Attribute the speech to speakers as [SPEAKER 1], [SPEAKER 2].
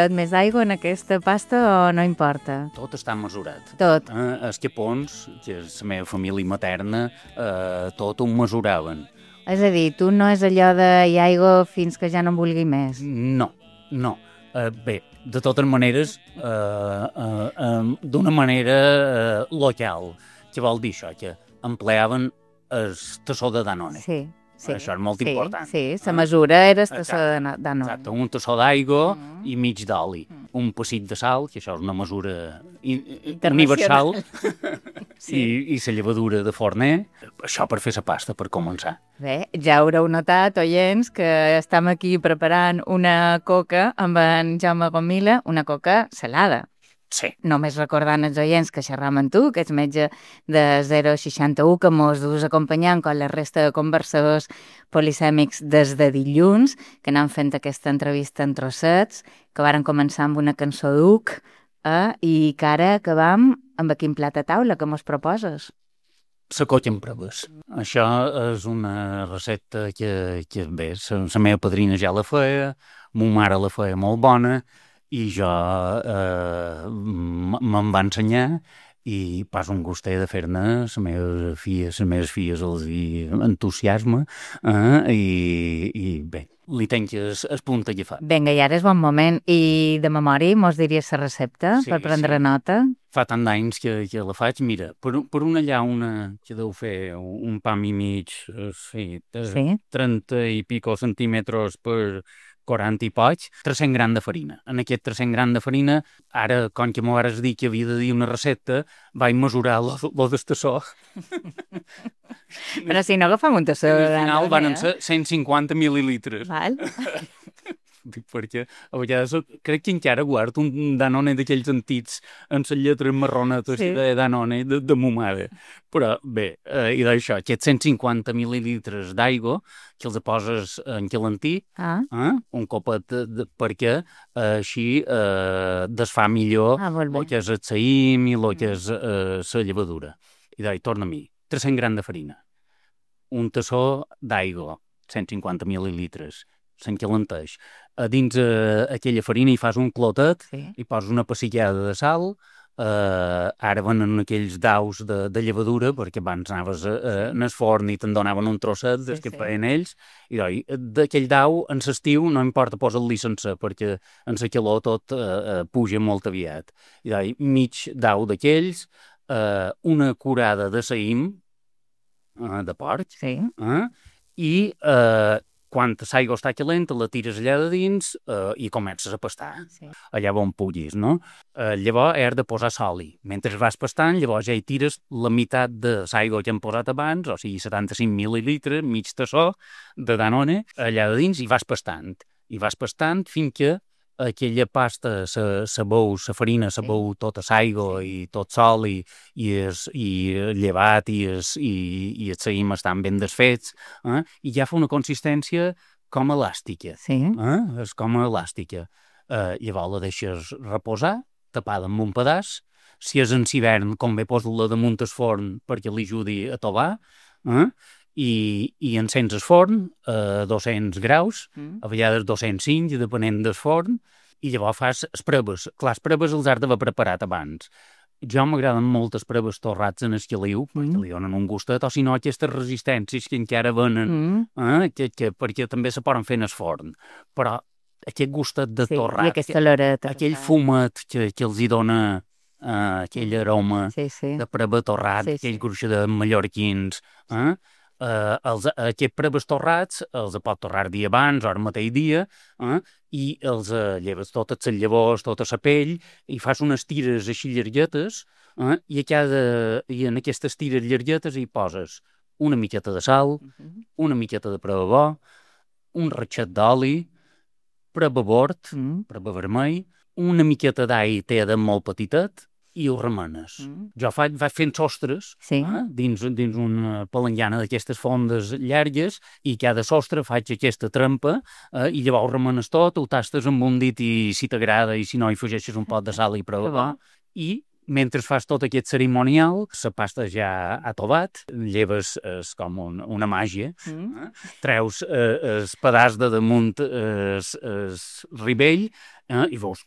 [SPEAKER 1] posat més aigua en aquesta pasta o no importa?
[SPEAKER 2] Tot està mesurat.
[SPEAKER 1] Tot.
[SPEAKER 2] Els capons, que és la meva família materna, tot ho mesuraven.
[SPEAKER 1] És a dir, tu no és allò de hi ha aigua fins que ja no en vulgui més.
[SPEAKER 2] No. Bé, de totes maneres, d'una manera local. Què vol dir això? Que empleaven el tassó de Danone.
[SPEAKER 1] Sí.
[SPEAKER 2] Això és molt important.
[SPEAKER 1] Sí, la mesura era el tassó de Danone.
[SPEAKER 2] Exacte, un tassó d'aigua i mig d'oli. Un passit de sal, que això és una mesura universal, i la llevadura de forner, això per fer la pasta, per començar.
[SPEAKER 1] Bé, ja haureu notat, oients, que estem aquí preparant una coca amb en Jaume Gomila, una coca salada.
[SPEAKER 2] Sí.
[SPEAKER 1] Només recordant els oients que xerram amb tu, que ets metge de 061, que mos dus acompanyant com la resta de conversadors polisèmics des de dilluns, que anem fent aquesta entrevista en trossets, que varen començar amb una cançó d'Uc, i que ara acabam amb quin plat a taula que mos proposes.
[SPEAKER 2] La coca amb braves. Això és una recepta que bé, la meva padrina ja la feia, ma mare la feia molt bona, i jo me'n va ensenyar i pas un gustet de fer-ne les meves filles els hi entusiasme i bé, li tenc el punt agafat.
[SPEAKER 1] Vinga, i ara és bon moment. I de memòria mos diries la recepta per prendre nota?
[SPEAKER 2] Fa tant d'anys que la faig. Mira, per una llauna que deu fer un pam i mig, 30 i pico centímetres per 40 i poig, 300 grams de farina. En aquest 300 grams de farina, ara, com que m'ho vas dir que havia de dir una recepta, vaig mesurar lo del tassó.
[SPEAKER 1] Però si no agafem un tassó...
[SPEAKER 2] Al final van ser 150 mil·lilitres.
[SPEAKER 1] Val.
[SPEAKER 2] Dic, perquè a vegades crec que encara guardo un Danone d'aquells antics amb les lletres marronetes de Danone de ma mare. Però bé, i d'això, aquests 150 mil·lilitres d'aigua que els poses en calentí, un copet perquè així desfà millor el que és el saïm i el que és la llevadura. I d'això, torna-m'hi, 300 grams de farina, un tassó d'aigua, 150 mil·lilitres, s'encalenteix. A dins aquella farina hi fas un clotet, hi poses una passillada de sal, ara venen aquells daus de llevadura, perquè abans anaves en el forn i te'n donaven un trosset des que feien ells, i d'aquell dau, en l'estiu, no importa posar-li sencer, perquè en la calor tot puja molt aviat. I mig dau d'aquells, una curada de saïm, de porc, i quan l'aigua està calenta, la tires allà de dins i comences a pastar. Allà on puguis, no? Llavors has de posar soli. Mentre vas pastant, llavors ja hi tires la meitat de l'aigua que hem posat abans, o sigui, 75 mil·lilitres, mig tassó de Danone, allà de dins, i vas pastant. I vas pastant fins que aquella pasta, la farina, la bou tota l'aigua i tot sol i llevat i el saïm estan ben desfets, i ja fa una consistència com elàstica. És com elàstica. Llavors la deixes reposar, tapada amb un pedaç. Si és en hivern, convé posar-la damunt el forn perquè li ajudi a tovar, i encens el forn a 200 graus, a vegades 205, depenent del forn, i llavors fas les preves. Clar, les preves els has d'haver preparat abans. Jo m'agraden moltes preves torrats en el caliu, perquè li donen un gustet, o si no, aquestes resistències que encara venen, perquè també se poden fer en el forn. Però aquest gustet de torrat, aquell fumet que els hi dona aquell aroma de preve torrat, aquell gruix de mallorquins, aquests preves torrats els pot torrar dia abans o el mateix dia, i els lleves totes les llavors, tota la pell, i fas unes tires així llarguetes, i en aquestes tires llarguetes hi poses una miqueta de sal, una miqueta de preve bo, un ratxet d'oli, preve bord, preve vermell, una miqueta d'all tea molt petitet, i ho remenes. Jo vaig fent sostres dins una palangana d'aquestes fondes llargues, i cada sostre faig aquesta trampa, i llavors ho remenes tot, ho tastes amb un dit, i si t'agrada, i si no hi afegeixes un pot de sal i prou, i mentre fas tot aquest cerimonial, la pasta ja ha tovat, lleves com una màgia, treus el pedaç de damunt el ribell, i veus